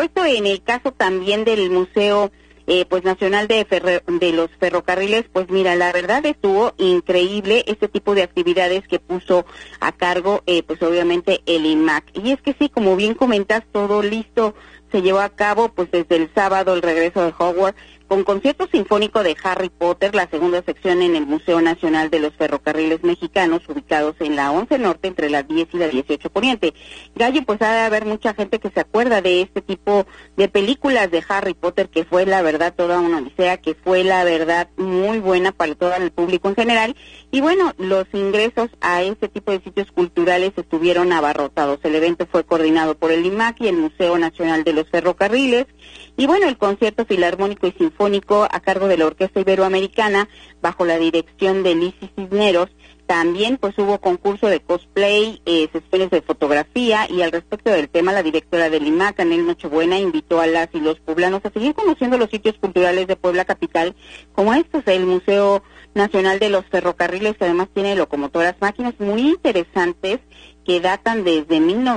supuesto, en el caso también del Museo pues Nacional de los Ferrocarriles, pues mira, la verdad estuvo increíble este tipo de actividades que puso a cargo, pues obviamente el IMAC. Y es que sí, como bien comentas, todo listo se llevó a cabo, pues desde el sábado el regreso de Hogwarts, con concierto sinfónico de Harry Potter, la segunda sección en el Museo Nacional de los Ferrocarriles Mexicanos, ubicados en la 11 Norte, entre las 10 y la 18 Poniente. Gallo, pues ha de haber mucha gente que se acuerda de este tipo de películas de Harry Potter, que fue la verdad toda una odisea, que fue la verdad muy buena para todo el público en general. Y bueno, los ingresos a este tipo de sitios culturales estuvieron abarrotados. El evento fue coordinado por el IMAC y el Museo Nacional de los Ferrocarriles. Y bueno, el concierto filarmónico y sinfónico a cargo de la Orquesta Iberoamericana, bajo la dirección de Lizy Cisneros. También pues hubo concurso de cosplay, sesiones de fotografía, y al respecto del tema, la directora del IMAC, Anel Nochebuena, invitó a las y los poblanos a seguir conociendo los sitios culturales de Puebla capital, como estos, el Museo Nacional de los Ferrocarriles, que además tiene locomotoras, máquinas muy interesantes que datan desde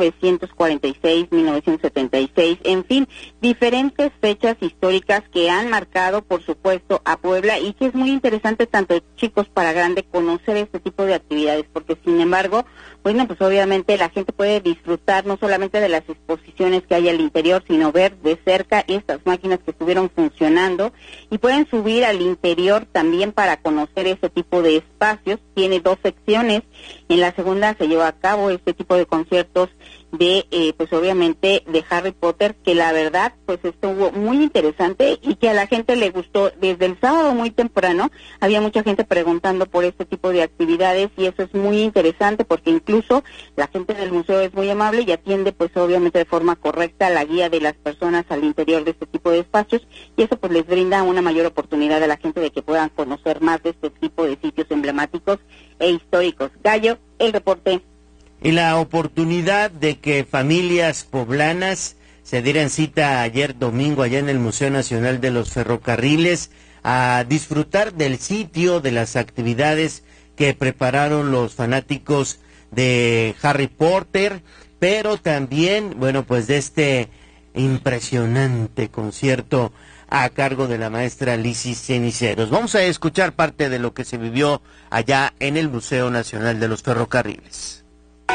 1946, 1976, en fin, diferentes fechas históricas que han marcado, por supuesto, a Puebla, y que es muy interesante, tanto chicos para grandes, conocer este tipo de actividades, porque sin embargo, bueno, pues obviamente la gente puede disfrutar no solamente de las exposiciones que hay al interior, sino ver de cerca estas máquinas que estuvieron funcionando, y pueden subir al interior también para conocer este tipo de espacios. Tiene 2 secciones. En la segunda se lleva a cabo este tipo de conciertos de, pues obviamente, de Harry Potter, que la verdad, pues estuvo muy interesante y que a la gente le gustó. Desde el sábado muy temprano había mucha gente preguntando por este tipo de actividades, y eso es muy interesante porque incluso la gente del museo es muy amable y atiende, pues obviamente, de forma correcta la guía de las personas al interior de este tipo de espacios, y eso pues les brinda una mayor oportunidad a la gente de que puedan conocer más de este tipo de sitios emblemáticos e históricos. Gallo, el reporte. Y la oportunidad de que familias poblanas se dieran cita ayer domingo allá en el Museo Nacional de los Ferrocarriles a disfrutar del sitio, de las actividades que prepararon los fanáticos de Harry Potter, pero también, bueno, pues de este impresionante concierto a cargo de la maestra Lizy Ceniceros. Vamos a escuchar parte de lo que se vivió allá en el Museo Nacional de los Ferrocarriles.